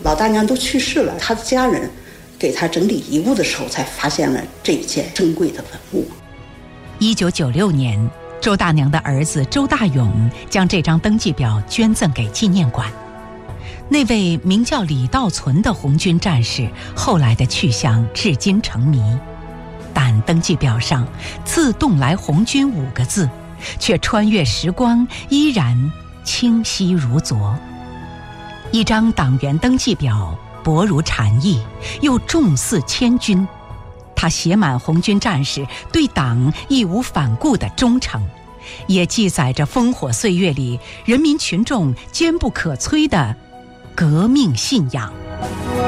老大娘都去世了，他的家人给他整理遗物的时候，才发现了这一件珍贵的文物。 1996年，周大娘的儿子周大勇将这张登记表捐赠给纪念馆。那位名叫李道存的红军战士后来的去向至今成谜，但登记表上自动来红军5个字却穿越时光依然清晰如昨。一张党员登记表薄如蝉翼，又重似千钧，它写满红军战士对党义无反顾的忠诚，也记载着烽火岁月里人民群众坚不可摧的革命信仰。